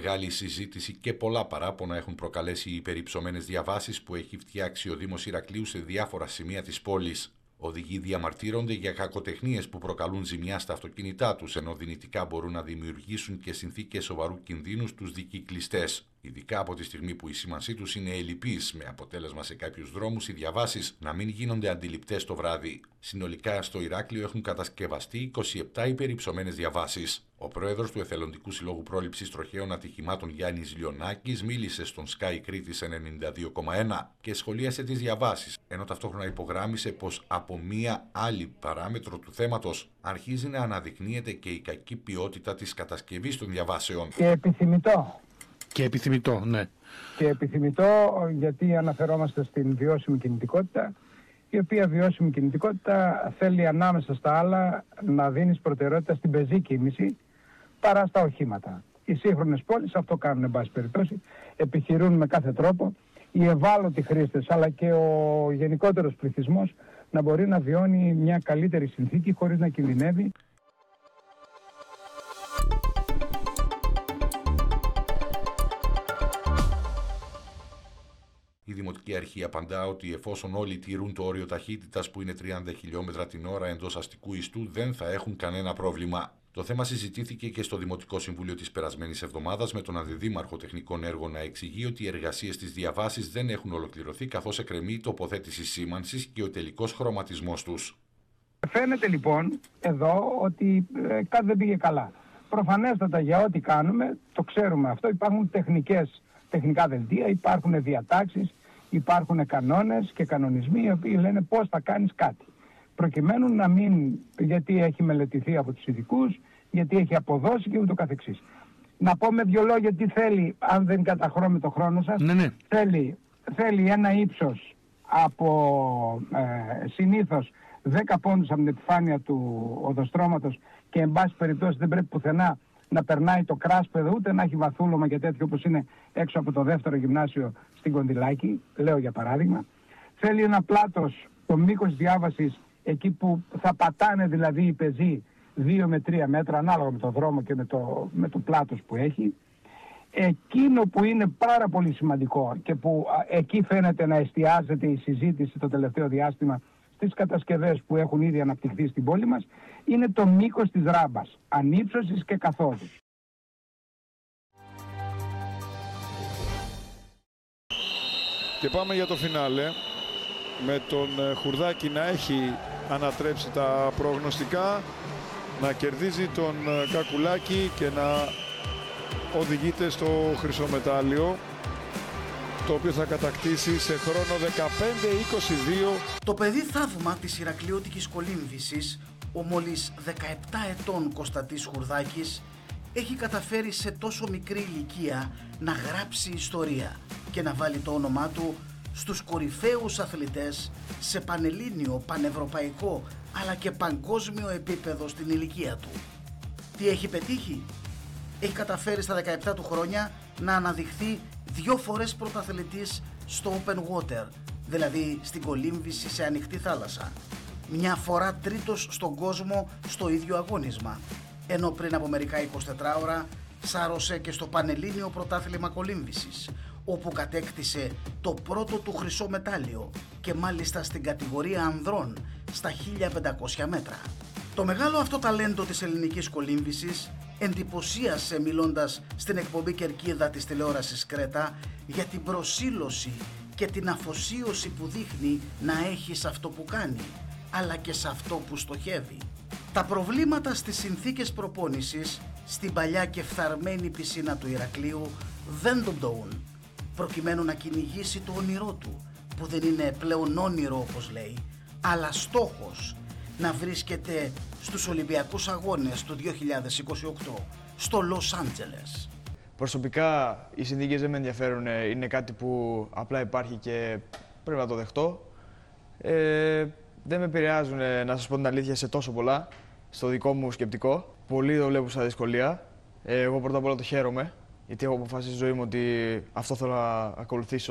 Μεγάλη συζήτηση και πολλά παράπονα έχουν προκαλέσει οι υπερυψωμένες διαβάσεις που έχει φτιάξει ο Δήμος Ηρακλείου σε διάφορα σημεία της πόλης. Οδηγοί διαμαρτύρονται για κακοτεχνίες που προκαλούν ζημιά στα αυτοκίνητά τους, ενώ δυνητικά μπορούν να δημιουργήσουν και συνθήκες σοβαρού κινδύνου στους δικυκλιστές. Ειδικά από τη στιγμή που η σήμανσή τους είναι ελλειπής, με αποτέλεσμα σε κάποιους δρόμους οι διαβάσεις να μην γίνονται αντιληπτές το βράδυ. Συνολικά στο Ηράκλειο έχουν κατασκευαστεί 27 υπερυψωμένες διαβάσεις. Ο πρόεδρος του Εθελοντικού Συλλόγου Πρόληψης Τροχαίων Ατυχημάτων Γιάννης Λιονάκης μίλησε στον Sky Κρήτης 92,1 και σχολίασε τις διαβάσεις, ενώ ταυτόχρονα υπογράμμισε πως από μία άλλη παράμετρο του θέματος αρχίζει να αναδεικνύεται και η κακή ποιότητα της κατασκευής των διαβάσεων. Και επιθυμητό. Και επιθυμητό, ναι. Και επιθυμητό γιατί αναφερόμαστε στην βιώσιμη κινητικότητα, η οποία βιώσιμη κινητικότητα θέλει ανάμεσα στα άλλα να δίνεις προτεραιότητα στην πεζή κίνηση παρά στα οχήματα. Οι σύγχρονες πόλεις αυτό κάνουν εν πάση περιπτώσει, επιχειρούν με κάθε τρόπο οι ευάλωτοι χρήστες αλλά και ο γενικότερος πληθυσμός να μπορεί να βιώνει μια καλύτερη συνθήκη χωρίς να κινδυνεύει. Η Δημοτική Αρχή απαντά ότι εφόσον όλοι τηρούν το όριο ταχύτητας που είναι 30 χιλιόμετρα την ώρα εντός αστικού ιστού, δεν θα έχουν κανένα πρόβλημα. Το θέμα συζητήθηκε και στο Δημοτικό Συμβούλιο της περασμένης εβδομάδας, με τον Αντιδήμαρχο Τεχνικών Έργων να εξηγεί ότι οι εργασίες της διαβάσης δεν έχουν ολοκληρωθεί, καθώς εκκρεμεί η τοποθέτηση σήμανσης και ο τελικός χρωματισμός τους. Φαίνεται λοιπόν εδώ ότι κάτι δεν πήγε καλά. Προφανέστατα για ό,τι κάνουμε, το ξέρουμε αυτό, υπάρχουν τεχνικά δελτία, υπάρχουν διατάξεις, υπάρχουν κανόνες και κανονισμοί οι οποίοι λένε πώς θα κάνεις κάτι. Προκειμένου να μην, γιατί έχει μελετηθεί από τους ειδικούς, γιατί έχει αποδώσει και ούτω καθεξής. Να πω με δύο λόγια τι θέλει, αν δεν καταχρώ με το χρόνο σας. Ναι. Θέλει ένα ύψος από συνήθως 10 πόντους από την επιφάνεια του οδοστρώματος και εν πάση περιπτώσει δεν πρέπει πουθενά να περνάει το κράσπεδο, ούτε να έχει βαθούλωμα και τέτοιο όπως είναι έξω από το δεύτερο γυμνάσιο στην Κοντιλάκη, λέω για παράδειγμα. Θέλει ένα πλάτος, το μήκος διάβασης, εκεί που θα πατάνε δηλαδή οι πεζοί 2 με 3 μέτρα, ανάλογα με το δρόμο και με το πλάτος που έχει. Εκείνο που είναι πάρα πολύ σημαντικό και που εκεί φαίνεται να εστιάζεται η συζήτηση το τελευταίο διάστημα στις κατασκευές που έχουν ήδη αναπτυχθεί στην πόλη μας, είναι το μήκος της ράμπας, ανύψωσης και καθόδους. Και πάμε για το φινάλε, με τον Χουρδάκη να έχει ανατρέψει τα προγνωστικά, να κερδίζει τον Κακουλάκη και να οδηγείται στο χρυσό μετάλλιο, το οποίο θα κατακτήσει σε χρόνο 15-22. Το παιδί θαύμα της Ηρακλειώτικης κολύμβησης, ο μόλις 17 ετών Κωνσταντής Χουρδάκης, έχει καταφέρει σε τόσο μικρή ηλικία να γράψει ιστορία και να βάλει το όνομά του στους κορυφαίους αθλητές σε πανελλήνιο, πανευρωπαϊκό αλλά και παγκόσμιο επίπεδο στην ηλικία του. Τι έχει πετύχει? Έχει καταφέρει στα 17 του χρόνια να αναδειχθεί 2 φορές πρωταθλητής στο open water, δηλαδή στην κολύμβηση σε ανοιχτή θάλασσα. Μια φορά τρίτος στον κόσμο στο ίδιο αγώνισμα, ενώ πριν από μερικά 24 ώρα σάρωσε και στο Πανελλήνιο Πρωτάθλημα Κολύμβησης, όπου κατέκτησε το πρώτο του χρυσό μετάλλιο και μάλιστα στην κατηγορία ανδρών στα 1500 μέτρα. Το μεγάλο αυτό ταλέντο της ελληνικής κολύμβησης εντυπωσίασε μιλώντας στην εκπομπή Κερκίδα της τηλεόρασης Κρέτα για την προσήλωση και την αφοσίωση που δείχνει να έχει σε αυτό που κάνει, αλλά και σε αυτό που στοχεύει. Τα προβλήματα στις συνθήκες προπόνησης στην παλιά και φθαρμένη πισίνα του Ηρακλείου δεν τον πτωούν, προκειμένου να κυνηγήσει το όνειρό του, που δεν είναι πλέον όνειρο όπως λέει, αλλά στόχος, να βρίσκεται στους Ολυμπιακούς Αγώνες του 2028 στο Λος Άντζελες. Προσωπικά οι συνθήκες δεν με ενδιαφέρουν, είναι κάτι που απλά υπάρχει και πρέπει να το δεχτώ. Δεν με επηρεάζουν, να σας πω την αλήθεια, σε τόσο πολλά, στο δικό μου σκεπτικό. Πολλοί το βλέπουν σαν δυσκολία. Εγώ πρώτα απ' όλα το χαίρομαι, γιατί έχω αποφασίσει στη ζωή μου ότι αυτό θέλω να ακολουθήσω.